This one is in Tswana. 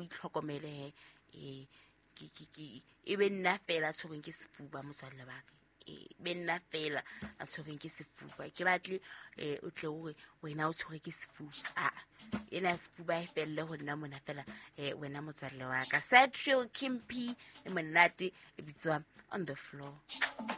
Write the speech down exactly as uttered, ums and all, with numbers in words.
itlhokomele he e ke ke ke e be nna fela tshogeng ke sefuba motswalle ba ka e be nna fela a tshogeng ke sefuba ke batle e o tle o wena o tshoge ke sefuba a ena sefuba e felle go nna mona fela e wena motswalle wa ka Satrial Kimpi e monate e bitswa On the Floor.